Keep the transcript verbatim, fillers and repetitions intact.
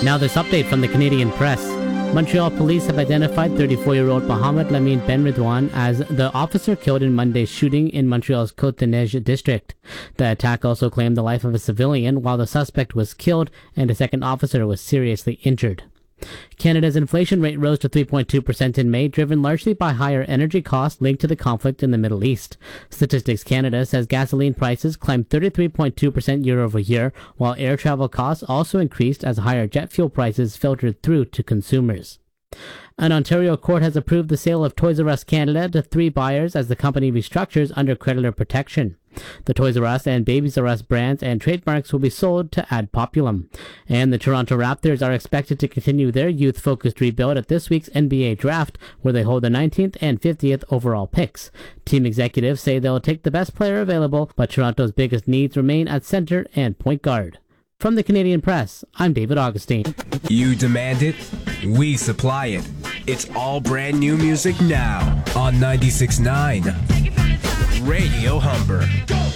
Now this update from the Canadian Press. Montreal police have identified thirty-four-year-old Mohamed Lamine Benridwan as the officer killed in Monday's shooting in Montreal's Côte-des-Neiges district. The attack also claimed the life of a civilian, while the suspect was killed and a second officer was seriously injured. Canada's inflation rate rose to three point two percent in May, driven largely by higher energy costs linked to the conflict in the Middle East. Statistics Canada says gasoline prices climbed thirty-three point two percent year over year, while air travel costs also increased as higher jet fuel prices filtered through to consumers. An Ontario court has approved the sale of Toys R Us Canada to three buyers as the company restructures under creditor protection. The Toys R Us and Babies R Us brands and trademarks will be sold to Ad Populum. And the Toronto Raptors are expected to continue their youth-focused rebuild at this week's N B A draft, where they hold the nineteenth and fiftieth overall picks. Team executives say they'll take the best player available, but Toronto's biggest needs remain at center and point guard. From the Canadian Press, I'm David Augustine. You demand it, we supply it. It's all brand new music now on ninety-six point nine Radio Humber.